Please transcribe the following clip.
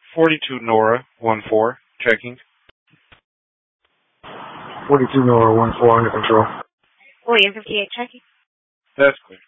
42 Nora 14, checking. 42 Nora 14 under control. William 58, checking. That's clear.